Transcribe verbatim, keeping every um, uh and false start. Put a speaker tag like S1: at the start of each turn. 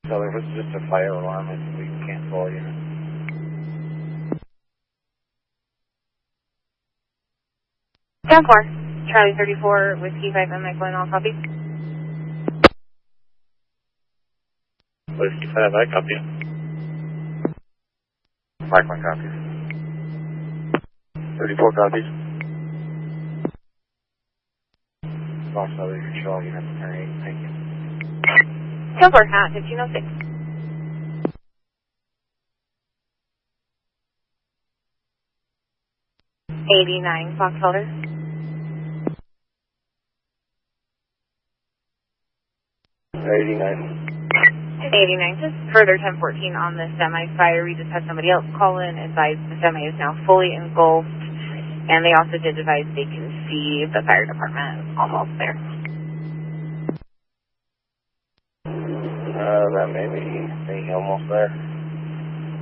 S1: So if it's just a fire alarm, we can cancel all units.
S2: ten four, Charlie thirty-four, Whiskey five M, Mike one, all copy.
S1: Whiskey five, I copy. Mike one copies. thirty-four copies. Lost other control units, ten eight, thank you.
S2: ten four, hat, fifteen oh six. eighty-nine, Foxholder.
S1: eighty-nine.
S2: eighty-nine, just further ten fourteen on the semi-fire. We just had somebody else call in, advise the semi is now fully engulfed, and they also did advise they can see the fire department almost there.
S1: Uh, that may be, be almost there.